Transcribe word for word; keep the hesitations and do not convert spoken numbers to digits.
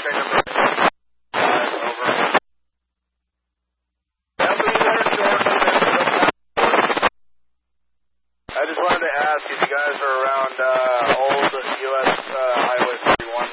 I just wanted to ask if you guys are around uh, old U S uh, Highway forty-one.